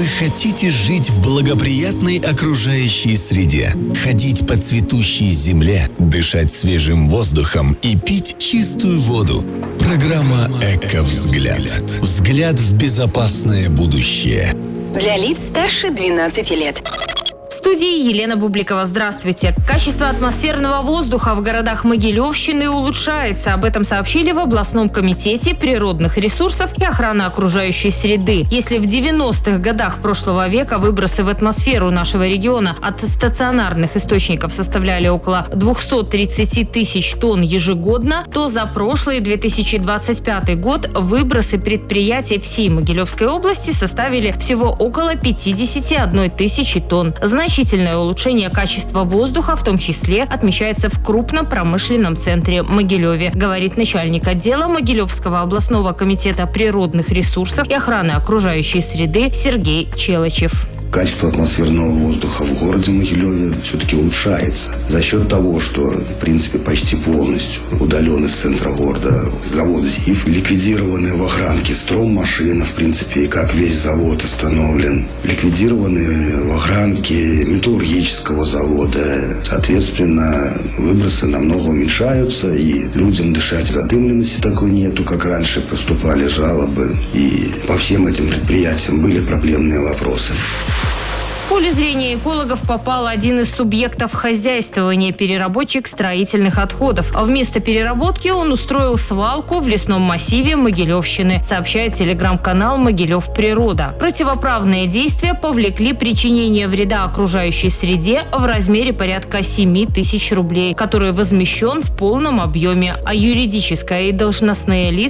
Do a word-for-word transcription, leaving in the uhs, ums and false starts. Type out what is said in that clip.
Вы хотите жить в благоприятной окружающей среде, ходить по цветущей земле, дышать свежим воздухом и пить чистую воду. Программа «Эко-взгляд». Взгляд в безопасное будущее. Для лиц старше двенадцати лет. В студии Елена Бубликова. Здравствуйте. Качество атмосферного воздуха в городах Могилевщины улучшается. Об этом сообщили в областном комитете природных ресурсов и охраны окружающей среды. Если в девяностых годах прошлого века выбросы в атмосферу нашего региона от стационарных источников составляли около двухсот тридцати тысяч тонн ежегодно, то за прошлый две тысячи двадцать пятый год выбросы предприятий всей Могилевской области составили всего около пятидесяти одной тысячи тонн. Значительное улучшение качества воздуха, в том числе, отмечается в крупном промышленном центре Могилеве, говорит начальник отдела Могилевского областного комитета природных ресурсов и охраны окружающей среды Сергей Челычев. Качество атмосферного воздуха в городе Могилеве все-таки улучшается за счет того, что, в принципе, почти полностью удален из центра города завод ЗИФ, ликвидированы в охранке строймашина, в принципе, как весь завод остановлен, ликвидированы в охранке металлургического завода. Соответственно, выбросы намного уменьшаются, и людям дышать задымленности такой нету, как раньше поступали жалобы, и по всем этим предприятиям были проблемные вопросы. В поле зрения экологов попал один из субъектов хозяйствования – переработчик строительных отходов. А вместо переработки он устроил свалку в лесном массиве Могилевщины, сообщает телеграм-канал «Могилев Природа». Противоправные действия повлекли причинение вреда окружающей среде в размере порядка семи тысяч рублей, который возмещен в полном объеме, а юридическое и должностные лица